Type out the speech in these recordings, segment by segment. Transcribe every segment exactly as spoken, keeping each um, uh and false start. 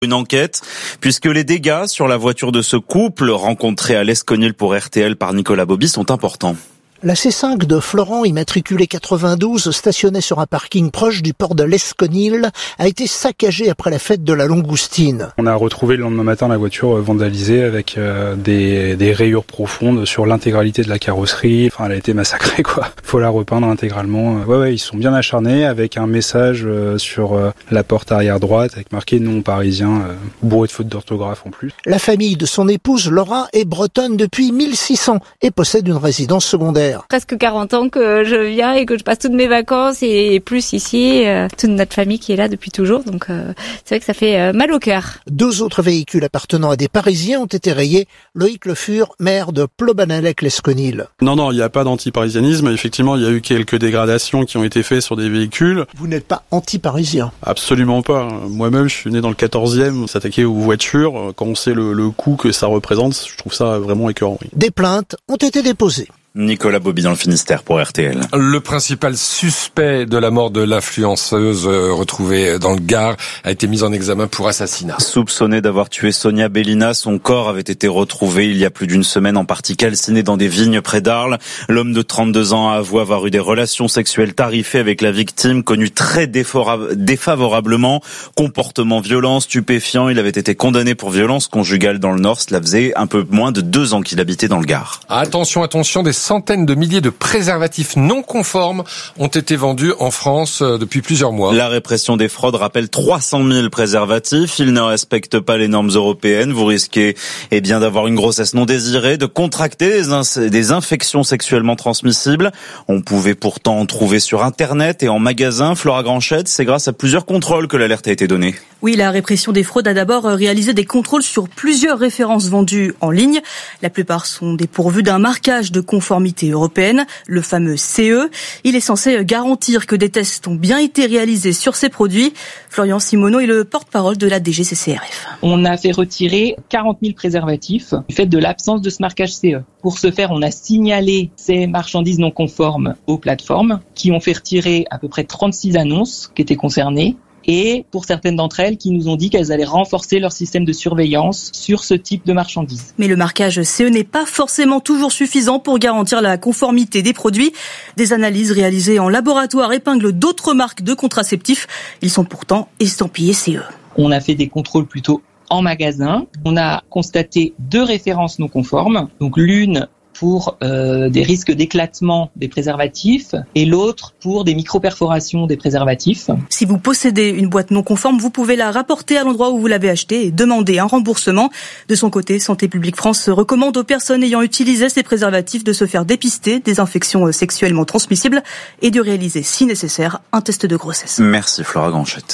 Une enquête, puisque les dégâts sur la voiture de ce couple, rencontré à l'Esconil pour R T L par Nicolas Bobby, sont importants. La C cinq de Florent, immatriculée quatre-vingt-douze, stationnée sur un parking proche du port de l'Esconil, a été saccagée après la fête de la Langoustine. On a retrouvé le lendemain matin la voiture vandalisée avec euh, des, des rayures profondes sur l'intégralité de la carrosserie. Enfin, elle a été massacrée, quoi. Faut la repeindre intégralement. Ouais, ouais, ils sont bien acharnés avec un message euh, sur euh, la porte arrière droite avec marqué non parisien, euh, bourré de fautes d'orthographe en plus. La famille de son épouse, Laura, est bretonne depuis mille six cents et possède une résidence secondaire. Presque quarante ans que je viens et que je passe toutes mes vacances et plus ici, euh, toute notre famille qui est là depuis toujours. Donc euh, c'est vrai que ça fait euh, mal au cœur. Deux autres véhicules appartenant à des Parisiens ont été rayés. Loïc Le Fur, maire de Plobanalec-l'Esconil. Non, non, il n'y a pas d'anti-parisianisme. Effectivement, il y a eu quelques dégradations qui ont été faites sur des véhicules. Vous n'êtes pas anti-parisien? Absolument pas. Moi-même, je suis né dans le quatorzième, s'attaquer aux voitures. Quand on sait le, le coût que ça représente, je trouve ça vraiment écœurant. Oui. Des plaintes ont été déposées. Nicolas Bobby dans le Finistère pour R T L. Le principal suspect de la mort de l'influenceuse retrouvée dans le Gard a été mis en examen pour assassinat. Soupçonné d'avoir tué Sonia Bellina, son corps avait été retrouvé il y a plus d'une semaine en partie calciné dans des vignes près d'Arles. L'homme de trente-deux ans a avoué avoir eu des relations sexuelles tarifées avec la victime, connue très défavorablement, comportement violent, stupéfiant. Il avait été condamné pour violence conjugale dans le Nord. Cela faisait un peu moins de deux ans qu'il habitait dans le Gard. Attention, attention, des centaines de milliers de préservatifs non conformes ont été vendus en France depuis plusieurs mois. La répression des fraudes rappelle trois cent mille préservatifs. Ils ne respectent pas les normes européennes. Vous risquez eh bien d'avoir une grossesse non désirée, de contracter des, in- des infections sexuellement transmissibles. On pouvait pourtant en trouver sur Internet et en magasin. Flora Granchette, c'est grâce à plusieurs contrôles que l'alerte a été donnée. Oui, la répression des fraudes a d'abord réalisé des contrôles sur plusieurs références vendues en ligne. La plupart sont dépourvues d'un marquage de conformité européenne, le fameux C E. Il est censé garantir que des tests ont bien été réalisés sur ces produits. Florian Simoneau est le porte-parole de la D G C C R F. On a fait retirer quarante mille préservatifs du fait de l'absence de ce marquage C E. Pour ce faire, on a signalé ces marchandises non conformes aux plateformes qui ont fait retirer à peu près trente-six annonces qui étaient concernées. Et pour certaines d'entre elles qui nous ont dit qu'elles allaient renforcer leur système de surveillance sur ce type de marchandises. Mais le marquage C E n'est pas forcément toujours suffisant pour garantir la conformité des produits. Des analyses réalisées en laboratoire épinglent d'autres marques de contraceptifs. Ils sont pourtant estampillés C E. On a fait des contrôles plutôt en magasin. On a constaté deux références non conformes. Donc l'une pour euh, des risques d'éclatement des préservatifs et l'autre pour des micro-perforations des préservatifs. Si vous possédez une boîte non conforme, vous pouvez la rapporter à l'endroit où vous l'avez achetée et demander un remboursement. De son côté, Santé publique France recommande aux personnes ayant utilisé ces préservatifs de se faire dépister des infections sexuellement transmissibles et de réaliser, si nécessaire, un test de grossesse. Merci Flora Granchette.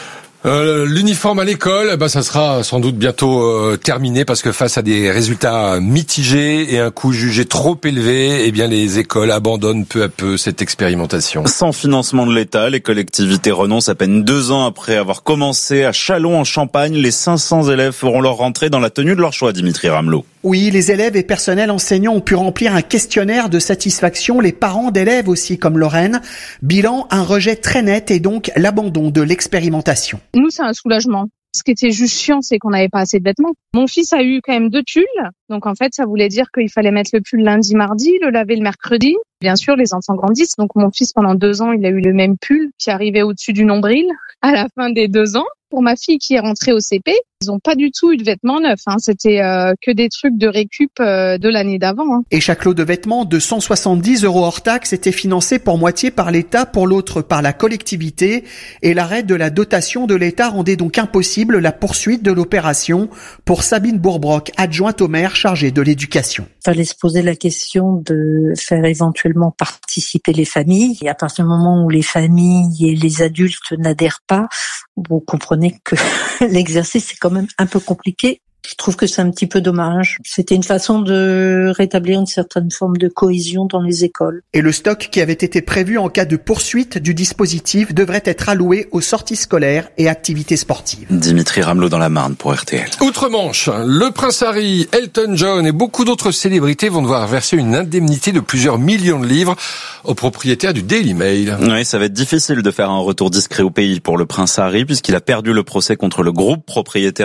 Euh, l'uniforme à l'école, bah, ça sera sans doute bientôt euh, terminé parce que face à des résultats mitigés et un coût jugé trop élevé, eh bien les écoles abandonnent peu à peu cette expérimentation. Sans financement de l'État, les collectivités renoncent à peine deux ans après avoir commencé à Châlons en Champagne. Les cinq cents élèves feront leur rentrée dans la tenue de leur choix, Dimitri Ramelot. Oui, les élèves et personnels enseignants ont pu remplir un questionnaire de satisfaction, les parents d'élèves aussi comme Lorraine. Bilan, un rejet très net et donc l'abandon de l'expérimentation. Nous, c'est un soulagement. Ce qui était juste chiant, c'est qu'on n'avait pas assez de vêtements. Mon fils a eu quand même deux pulls. Donc, en fait, ça voulait dire qu'il fallait mettre le pull lundi, mardi, le laver le mercredi. Bien sûr, les enfants grandissent. Donc, mon fils, pendant deux ans, il a eu le même pull qui arrivait au-dessus du nombril à la fin des deux ans. Pour ma fille qui est rentrée au C P, ils n'ont pas du tout eu de vêtements neufs. Hein. C'était euh, que des trucs de récup euh, de l'année d'avant. Hein. Et chaque lot de vêtements de cent soixante-dix euros hors taxe était financé pour moitié par l'État, pour l'autre par la collectivité. Et l'arrêt de la dotation de l'État rendait donc impossible la poursuite de l'opération pour Sabine Bourbrock, adjointe au maire chargée de l'éducation. Il fallait se poser la question de faire éventuellement participer les familles. Et à partir du moment où les familles et les adultes n'adhèrent pas, vous comprenez que l'exercice est quand même un peu compliqué. Je trouve que c'est un petit peu dommage. C'était une façon de rétablir une certaine forme de cohésion dans les écoles. Et le stock qui avait été prévu en cas de poursuite du dispositif devrait être alloué aux sorties scolaires et activités sportives. Dimitri Ramelot dans la Marne pour R T L. Outre-Manche, le prince Harry, Elton John et beaucoup d'autres célébrités vont devoir verser une indemnité de plusieurs millions de livres aux propriétaires du Daily Mail. Oui, ça va être difficile de faire un retour discret au pays pour le prince Harry puisqu'il a perdu le procès contre le groupe propriétaire